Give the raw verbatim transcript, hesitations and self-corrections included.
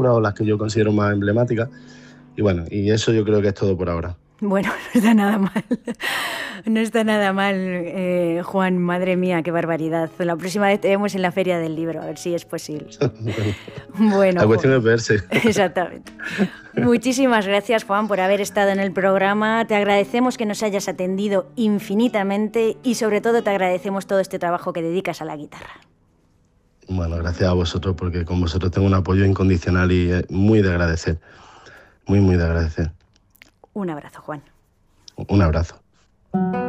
algunas o las que yo considero más emblemáticas. Y bueno, y eso yo creo que es todo por ahora. Bueno, no está nada mal. No está nada mal, eh, Juan. Madre mía, qué barbaridad. La próxima vez te vemos en la Feria del Libro, a ver si es posible. Bueno, la cuestión Juan. es verse. Exactamente. Muchísimas gracias, Juan, por haber estado en el programa. Te agradecemos que nos hayas atendido infinitamente y sobre todo te agradecemos todo este trabajo que dedicas a la guitarra. Bueno, gracias a vosotros, porque con vosotros tengo un apoyo incondicional y es muy de agradecer. Muy, muy de agradecer. Un abrazo, Juan. Un abrazo.